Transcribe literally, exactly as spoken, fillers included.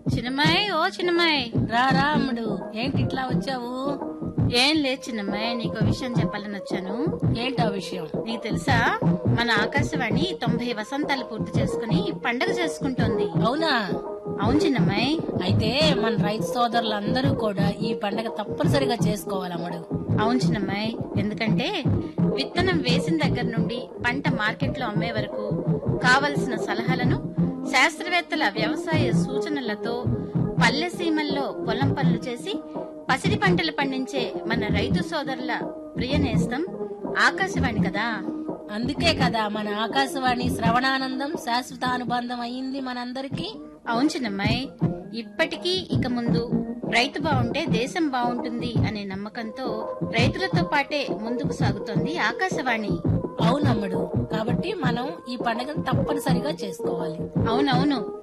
చిన్నమ్మాయి, ఓ చిన్నమ్మాయి, రా రా అమ్ముడు, ఏంటి ఇట్లా వచ్చావు? ఏం లేదు చిన్నమ్మాయి, నీకు విషయం చెప్పాలని వచ్చాను. ఏంటా విషయం? నీకు తెలుసా, మన ఆకాశవాణి తొంభై వసంతాలు పూర్తి చేసుకుని పండగ చేసుకుంటోంది. అవునా? అవును చిన్నమ్మాయి. అయితే మన రైతు సోదరులందరూ కూడా ఈ పండగ తప్పనిసరిగా చేసుకోవాలి అమ్ముడు. అవును చిన్నమ్మాయి, ఎందుకంటే విత్తనం వేసిన దగ్గర నుండి పంట మార్కెట్ లో అమ్మే వరకు కావలసిన సలహాలను శాస్త్రవేత్తల వ్యవసాయ సూచనలతో పల్లె సీమల్లో పొలం పనులు చేసి పసిడి పంటలు పండించే మన రైతు సోదరుల ప్రియ నేస్తం ఆకాశవాణి కదా. అందుకే కదా మన ఆకాశవాణి శ్రవణానందం శాశ్వత అనుబంధం అయ్యింది మనందరికీ. అవును చిన్నమ్మాయి, ఇప్పటికీ ఇక ముందు రైతు బాగుంటే దేశం బాగుంటుంది అనే నమ్మకంతో రైతులతో పాటే ముందుకు సాగుతోంది ఆకాశవాణి. అవునమ్ముడు, కాబట్టి మనం ఈ పండుగను తప్పనిసరిగా చేసుకోవాలి. అవునవును.